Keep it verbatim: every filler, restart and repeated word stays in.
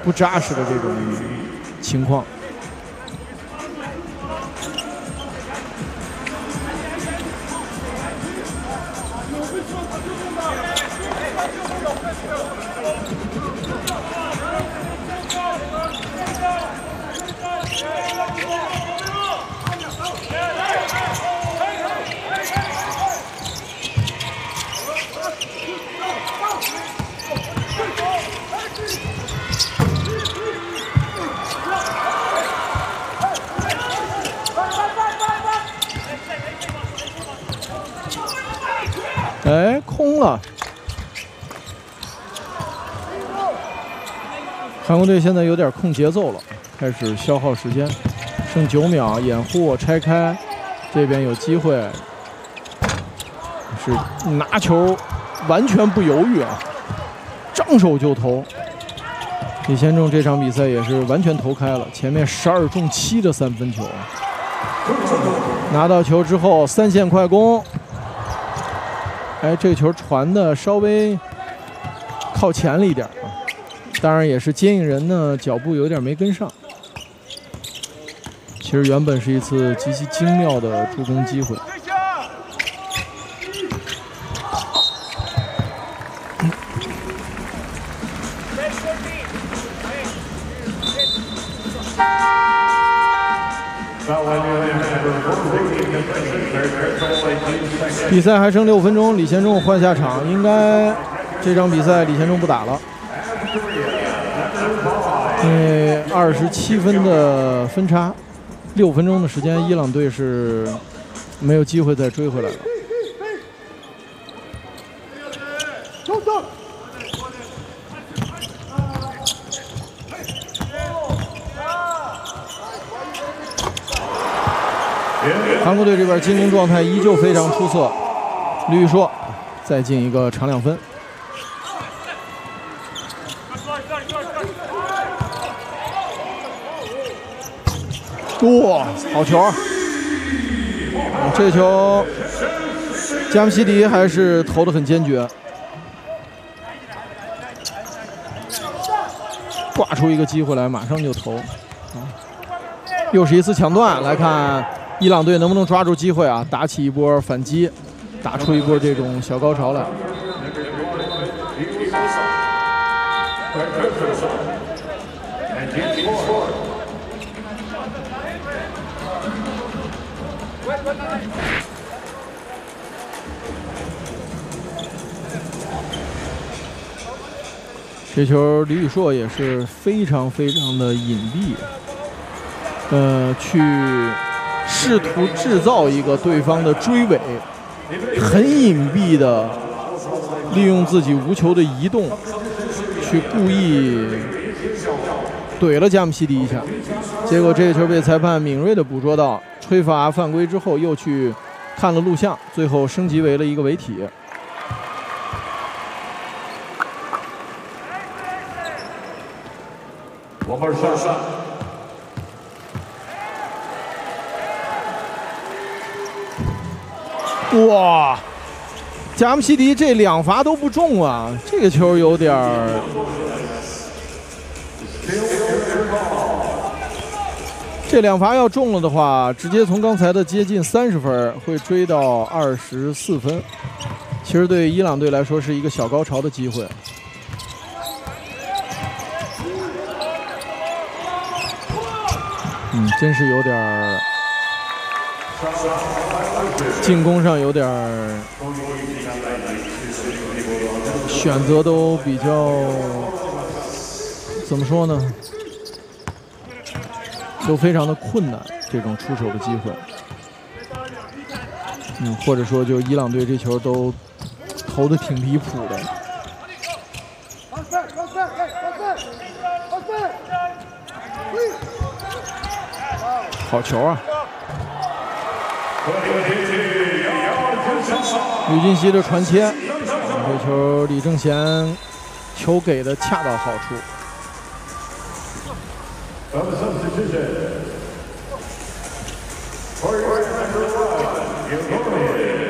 不扎实的这种情况。哎，空了。韩国队现在有点控节奏了，开始消耗时间，剩九秒，掩护拆开，这边有机会，是拿球完全不犹豫啊，张手就投。李贤仲这场比赛也是完全投开了，前面十二中七的三分球，拿到球之后三线快攻。哎，这个球传的稍微靠前了一点啊，当然也是接应人呢脚步有点没跟上。其实原本是一次极其精妙的助攻机会。比赛还剩六分钟，李贤仲换下场，应该这场比赛李贤仲不打了，因为二十七分的分差，六分钟的时间，伊朗队是没有机会再追回来了。韩国队这边进攻状态依旧非常出色，吕宇硕再进一个长两分。哇，好球啊！这球加姆西迪还是投得很坚决，挂出一个机会来，马上就投。又是一次抢断，来看伊朗队能不能抓住机会啊，打起一波反击，打出一波这种小高潮来。这球李宇硕也是非常非常的隐蔽，呃，去试图制造一个对方的追尾，很隐蔽的利用自己无球的移动，去故意怼了加姆西迪一下，结果这个球被裁判敏锐的捕捉到，吹罚犯规之后又去看了录像，最后升级为了一个违体。哇，加姆西迪这两罚都不中啊，这个球有点儿。这两罚要中了的话，直接从刚才的接近三十分会追到二十四分。其实对伊朗队来说是一个小高潮的机会。嗯，真是有点儿进攻上有点儿选择都比较怎么说呢？都非常的困难，这种出手的机会。嗯，或者说就伊朗队这球都投的挺离谱的。好球啊！吕金熙的传切，这球李正贤球给的恰到好处。For your number one,